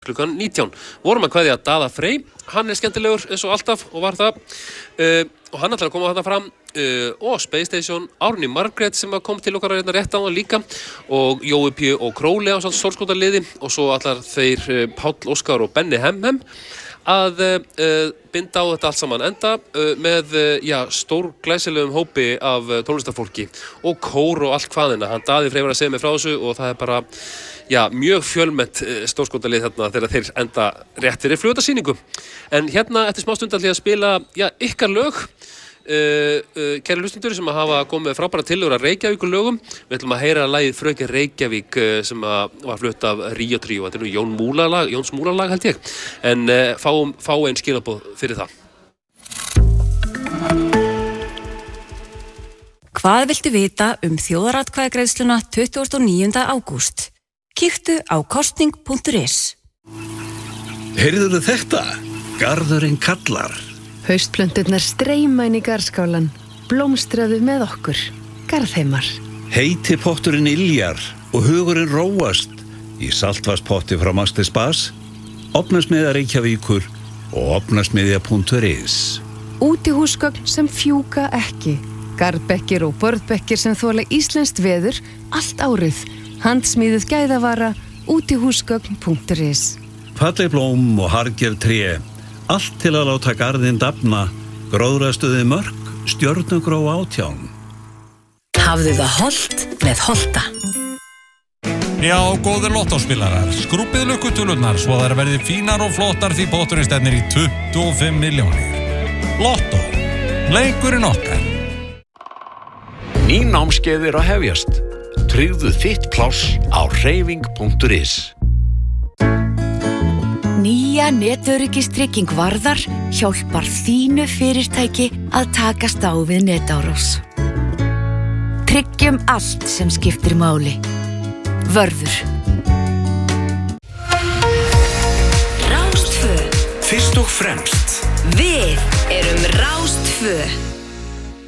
klukkan 19. Vorum að kveðja Daða Frey, hann skemmtilegur eins og alltaf og var það og hann ætlar að koma þarna fram og Space Station, Árný Margrét sem kom til okkar hérna rétt á það líka og Jói P. og Króli á stórskotaliði og svo allar þeir Páll Óskar og Benni Hemhem að binda á þetta allt saman enda með stór glæsilegum hópi af tónlistarfólki og kór og allt hvaðina. Hann Daði Frey var að segja mig frá þessu og það bara mjög fjölmennt stórskotalið þarna þegar þeir enda rétt fyrir flugeldasýningu. En hérna eftir smá stund ætla ég að spila ykkar lög. Kæri hlustundur sem hafa komið frábæra tillögur að Reykjavíkur lögum. Við ætlum að heyra lagið Fröken Reykjavík sem var flutt af Ríó Tríó. Þetta er Jóns Múla lag held ég. En fá einn skilaboð fyrir það. Hvað viltu vita þjóðaratkvæðagreiðsluna 29. ágúst? Kíktu á kosning.is. Heyrðuðu þetta? Garðurinn kallar. Haustplönturnar streyma inn í garðskálan. Blómstraðu með okkur. Garðheimar. Heiti potturinn yljar og hugurinn róast í saltvarspotti frá Master Spas, Ofnasmiðja Reykjavíkur og ofnasmiðja.is. Útihúsgögn sem fjúka ekki. Garðbekkir og borðbekkir sem þola íslenskt veður allt árið. Handsmíðuð gæðavara. Útihúsgögn.is. Falleg blóm og harðgerð tré. Allt til að láta garðinn dafna, gróðrastuði mörk, stjörnugró 18. Hafðu það hollt með Holta. Já, góðir lottóspilarar, skrúpið lukkutölurnar svo þær verði fínar og flottar því potturinn stefnir í 25 milljónir. Lottó, leikurinn okkar. Ný námskeið að hefjast. Tryggðu þitt pláss á hreyfing.is. Nýja netöryggistryging Varðar hjálpar þínu fyrirtæki að takast á við netárás. Tryggjum allt sem skiptir máli. Vörður. Rás 2. Fyrst og fremst. Við erum Rás 2.